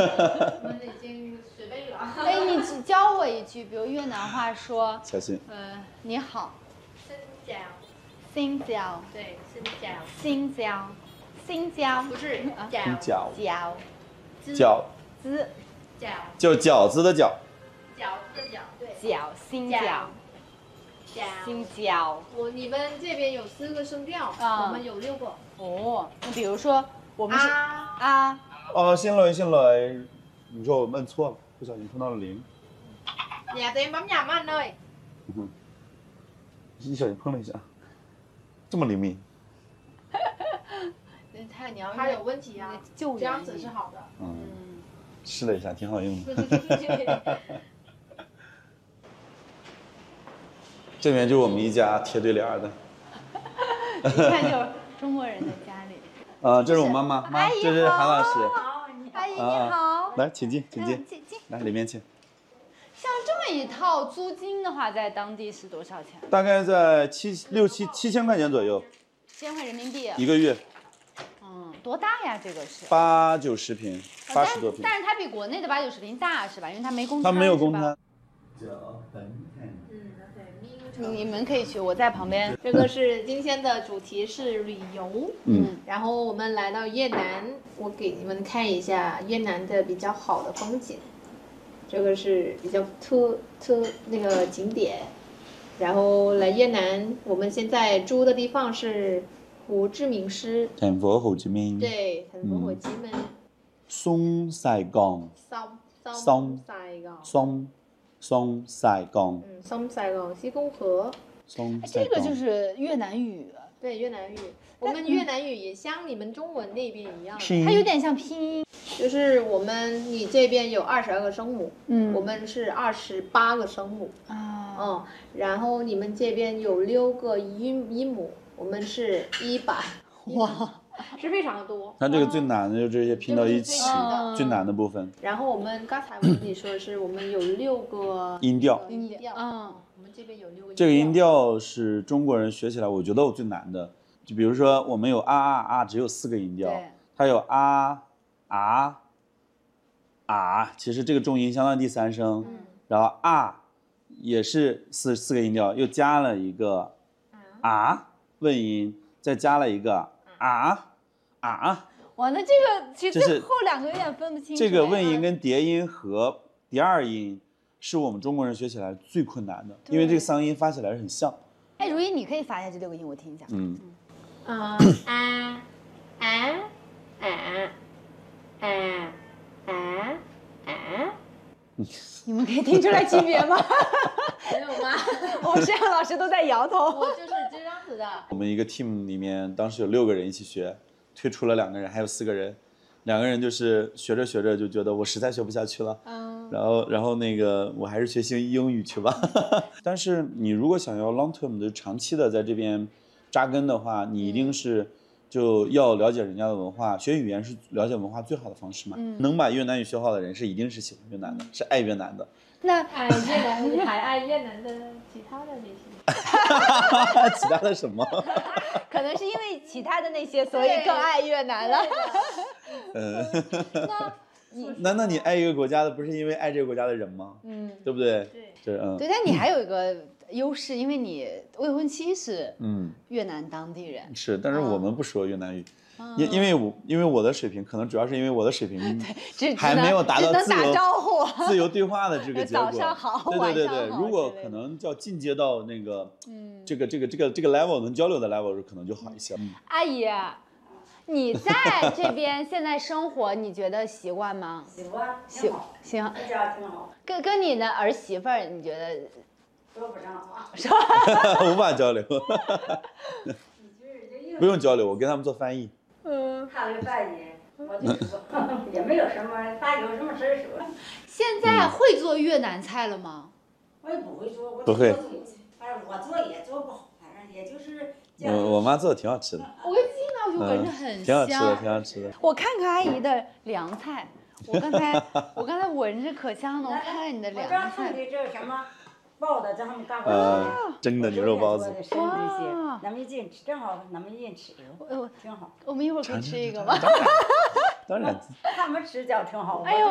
我们已经准备了。 哎，你教我一句，比如越南话说， 小心。 你好。 生姜。 新疆。 对，生姜。 新疆。新疆。 不是饺。 饺。 饺子。 饺。 就饺子的饺。 饺子的饺。对。 饺。新疆。新疆。 你们这边有4个声调，我们有6个。 哦，那比如说我们是啊。 哦，xin lỗi，你说我摁错了，不小心碰到了0。 Nhà tôi em bấm nhầm anh ơi。 一小心碰了一下，这么灵敏。 他有问题啊，这样子是好的。 试了一下，挺好用的。这边就是我们一家贴对联的。 一看就是中国人的家里。 这是我妈妈，这是韩老师。 阿姨你好。 来，请进，请进。来里面请。 像这么一套租金的话，在当地是多少钱？ 大概在7千块钱左右。 7,000块人民币。 1个月。 多大呀？这个是 8、90平，80多平。 但是它比国内的8、90平大是吧？因为它没公摊。 它没有公摊。 你们可以去，我在旁边。 这个是今天的主题是旅游，然后我们来到越南，我给你们看一下越南的比较好的风景。这个是比较那个景点，然后来越南，我们现在住的地方是胡志明市。 thành phố Hồ Chí Minh。 对，thành phố Hồ Chí Minh。 Sông Sài Gòn。 Sông Sài Gòn。 Sông Sài Gòn。 Sông Sài Gòn，西贡河。 这个就是越南语。 对，越南语。我们越南语也像你们中文那边一样， 它有点像拼音。 就是你这边有22个声母，我们是28个声母啊。然后你们这边有6个音母，我们是100。哇，是非常多。 它这个最难的就是这些拼到一起，最难的部分。 然后我们刚才我跟你说是我们有6个音调。 我们这边有6个音调。 这个音调是中国人学起来，我觉得我最难的。就比如说我们有啊，只有4个音调，它有啊，其实这个重音相当于第3声，然后啊也是四个音调，又加了一个问音，再加了一个哇，那这个其实后2个有点分不清楚。 这个问音跟叠音和第2音是我们中国人学起来最困难的，因为这个3个音发起来是很像。 哎，如意，你可以发一下这6个音，我听一下。你们可以听出来区别吗？ 没有吗？ 我们摄像老师都在摇头。 我就是这样子的。 我们一个 team 里面当时有6个人一起学，退出了2个人，还有4个人。2个人就是学着学着就觉得我实在学不下去了，然后那个我还是学习英语去吧。但是你如果想要 long term 的长期的在这边扎根的话，你一定是就要了解人家的文化，学语言是了解文化最好的方式嘛。能把越南语学好的人是一定是喜欢越南的，是爱越南的。 那爱越南，你还爱越南的其他的那些？ 其他的什么？ 可能是因为其他的那些，所以更爱越南了。 那你爱一个国家的，不是因为爱这个国家的人吗？对不对？对， 对，但你还有一个优势，因为你未婚妻是越南当地人。 是，但是我们不说越南语。因为我的水平，可能主要是因为我的水平还没有达到自由对话的这个结果。 早上好， 对，如果可能要进阶到那个这个 level 能交流的 level， 可能就好一些。 阿姨，你在这边现在生活，你觉得习惯吗？ 习惯，挺好， 行， 在家挺好。 跟你的儿媳妇儿，你觉得？ 说不上话， 无法交流。不用交流，我跟他们做翻译。 他会翻译，我就说也没有什么，他有什么事儿说。 现在会做越南菜了吗？ 我也不会做， 不会。 反正我做也做不好，反正也就是。 我妈做的挺好吃的。 我一进到就闻着很香。 挺好吃的，挺好吃的。 我看看阿姨的凉菜，我刚才闻着可香了，我看看你的凉菜。 这什么？包的，这他们干过蒸的牛肉包子。 哇，咱们一进吃，正好咱们一进吃，挺好。 我们一会儿可以吃一个吗？ 当然。 他们吃叫挺好。 哎呦。